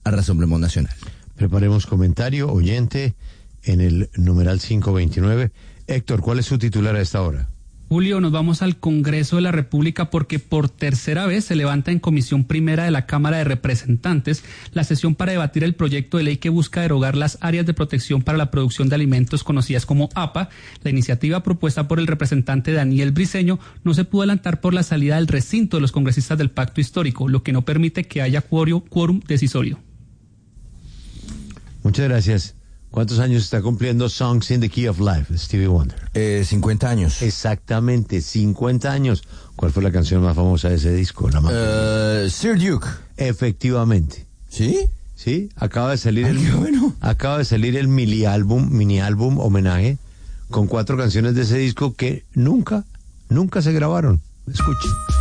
a Rassemblement Nacional. Preparemos comentario, oyente, en el numeral 529. Héctor, ¿cuál es su titular a esta hora? Julio, nos vamos al Congreso de la República porque por tercera vez se levanta en Comisión Primera de la Cámara de Representantes la sesión para debatir el proyecto de ley que busca derogar las áreas de protección para la producción de alimentos conocidas como APA. La iniciativa propuesta por el representante Daniel Briceño no se pudo adelantar por la salida del recinto de los congresistas del Pacto Histórico, lo que no permite que haya quórum decisorio. Muchas gracias. ¿Cuántos años está cumpliendo Songs in the Key of Life, Stevie Wonder? 50 años. Exactamente, 50 años. ¿Cuál fue la canción más famosa de ese disco? La más Sir Duke. Efectivamente. ¿Sí? Sí, acaba de salir acaba de salir el mini álbum homenaje con 4 canciones de ese disco que nunca se grabaron. Escuche.